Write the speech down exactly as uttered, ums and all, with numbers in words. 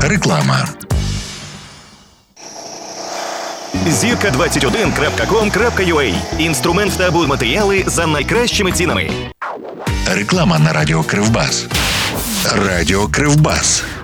Реклама. зірка двадцять один крапка ком крапка ю а. Інструмент та будматеріали за найкращими цінами. Реклама на Радіо Кривбас. Радіо Кривбас.